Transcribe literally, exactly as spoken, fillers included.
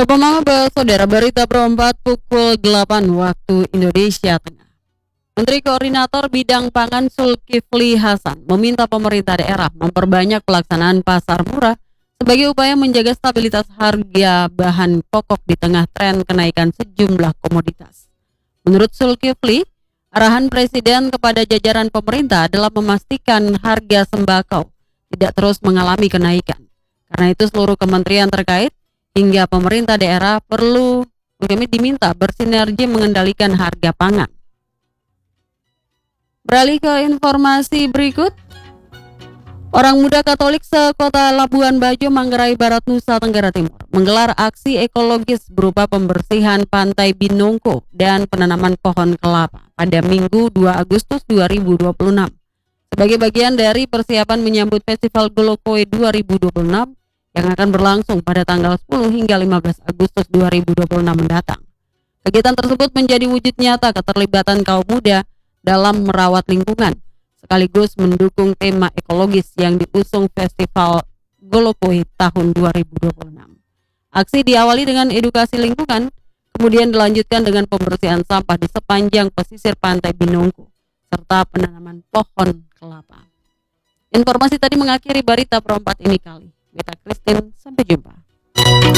Bapak Mama Saudara, berita perempat pukul delapan waktu Indonesia Tengah. Menteri Koordinator Bidang Pangan Zulkifli Hasan meminta pemerintah daerah memperbanyak pelaksanaan pasar murah sebagai upaya menjaga stabilitas harga bahan pokok di tengah tren kenaikan sejumlah komoditas. Menurut Zulkifli, arahan Presiden kepada jajaran pemerintah adalah memastikan harga sembako tidak terus mengalami kenaikan. Karena itu seluruh kementerian terkait hingga pemerintah daerah perlu kami diminta bersinergi mengendalikan harga pangan. Beralih ke informasi berikut, orang muda Katolik sekota Labuan Bajo, Manggarai Barat, Nusa Tenggara Timur menggelar aksi ekologis berupa pembersihan pantai Binongko dan penanaman pohon kelapa pada Minggu dua Agustus dua ribu dua puluh enam sebagai bagian dari persiapan menyambut Festival Golokoe dua ribu dua puluh enam yang akan berlangsung pada tanggal sepuluh hingga lima belas Agustus dua ribu dua puluh enam mendatang. Kegiatan tersebut menjadi wujud nyata keterlibatan kaum muda dalam merawat lingkungan, sekaligus mendukung tema ekologis yang diusung Festival Golokoe tahun dua ribu dua puluh enam. Aksi diawali dengan edukasi lingkungan, kemudian dilanjutkan dengan pembersihan sampah di sepanjang pesisir pantai Binongko, serta penanaman pohon kelapa. Informasi tadi mengakhiri berita perempat ini kali. Meta Christine, sampai jumpa.